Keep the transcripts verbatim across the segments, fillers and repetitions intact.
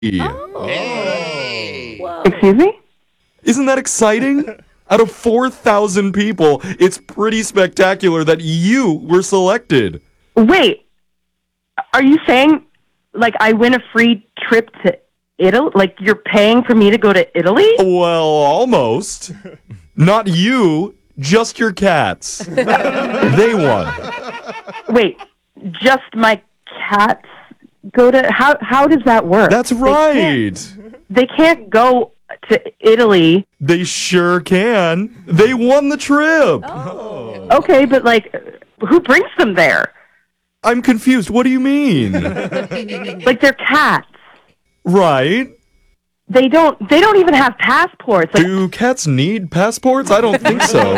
Oh. Hey. Whoa. Excuse me? Isn't that exciting? Out of four thousand people, it's pretty spectacular that you were selected. Wait, are you saying, like, I win a free trip to Italy? Like, you're paying for me to go to Italy? Well, almost. Not you, just your cats. They won. Wait, just my cats go to... How How does that work? That's They right. can't, they can't go to Italy. They sure can. They won the trip. Oh. Okay, but, like, who brings them there? I'm confused. What do you mean? Like, they're cats. Right? They don't. They don't even have passports. Like, Do cats need passports? I don't think so.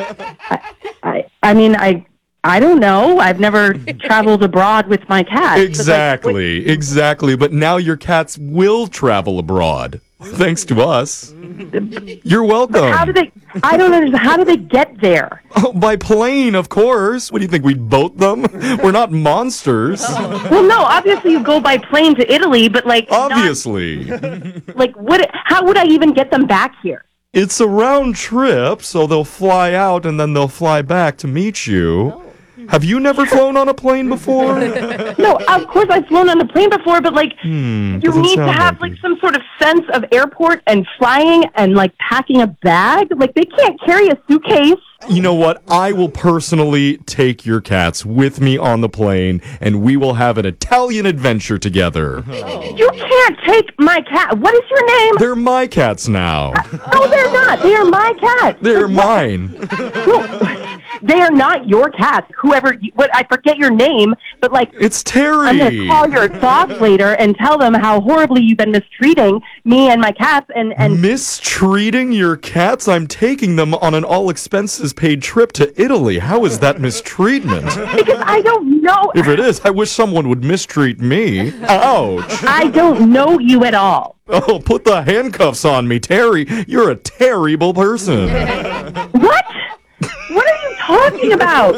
I, I mean, I, I don't know. I've never traveled abroad with my cat. But, like, Exactly, exactly. But now your cats will travel abroad, thanks to us. You're welcome. how do they? I don't understand. How do they get there? Oh, by plane, of course. What do you think, we'd boat them? We're not monsters. Well, no. Obviously, you go by plane to Italy, but like, not- Obviously. like, what? How would I even get them back here? It's a round trip, so they'll fly out and then they'll fly back to meet you. Have you never flown on a plane before? No, of course I've flown on a plane before, but like, Hmm, you doesn't need to sound have like like it. some sort of sense of airport and flying and like packing a bag. Like, they can't carry a suitcase. You know what? I will personally take your cats with me on the plane, and we will have an Italian adventure together. You can't take my cat. What is your name? They're my cats now. No, they're not. They are my cats. They're mine. No, they are not your cats. Whoever, you, what I forget your name, but like, It's I'm gonna Terry. call your boss later and tell them how horribly you've been mistreating me and my cats. And and Mistreating your cats? I'm taking them on an all expenses paid trip to Italy. How is that mistreatment? because I don't know, If it is, I wish someone would mistreat me. Ouch. I don't know you at all. Oh, put the handcuffs on me, Terry. You're a terrible person. What? What are you talking about?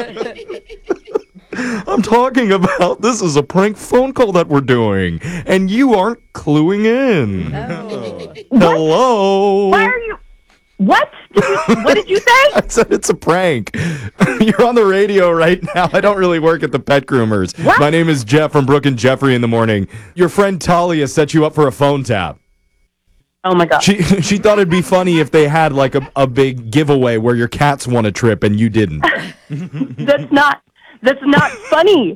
I'm talking about this is a prank phone call that we're doing, and you aren't cluing in. Oh. Hello? Why are you? What? Did you, what did you say? I said it's a prank. You're on the radio right now. I don't really work at the Pet Groomers. What? My name is Jeff from Brooke and Jeffrey in the Morning. Your friend Talia set you up for a phone tap. Oh my god. She she thought it'd be funny if they had like a, a big giveaway where your cats won a trip and you didn't. That's not. That's not funny.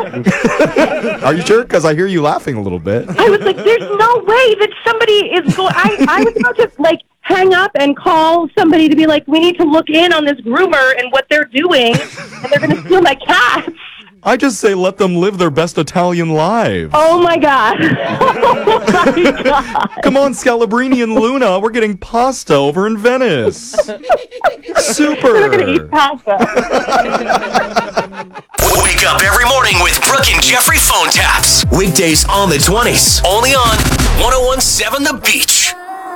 Are you sure? Because I hear you laughing a little bit. I was like, there's no way that somebody is going. I, I was about to like hang up and call somebody to be like, we need to look in on this groomer and what they're doing, and they're going to steal my cats. I just say let them live their best Italian lives. Oh my god. Oh my god. Come on, Scalabrini and Luna. We're getting pasta over in Venice. Super. We're going to eat pasta. Wake up every morning with Brooke and Jeffrey phone taps. Weekdays on the twenties. Only on one oh one point seven The Beach.